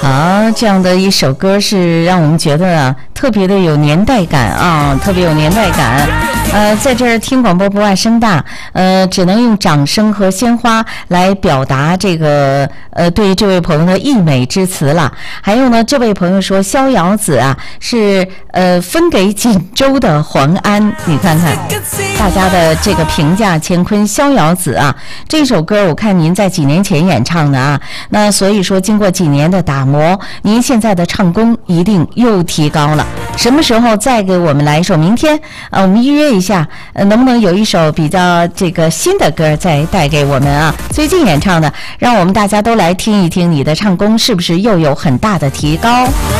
好，这样的一首歌是让我们觉得啊，特别的有年代感啊，特别有年代感。在这儿听广播不爱声大，只能用掌声和鲜花来表达这个对这位朋友的溢美之词了。还有呢，这位朋友说逍遥子啊是分给锦州的黄安，你看看大家的这个评价，乾坤逍遥子啊，这首歌我看您在几年前演唱的啊，那所以说经过几年的打磨，您现在的唱功一定又提高了。什么时候再给我们来一首？明天我们预约一下，能不能有一首比较这个新的歌再带给我们啊？最近演唱的，让我们大家都来听一听你的唱功是不是又有很大的提高。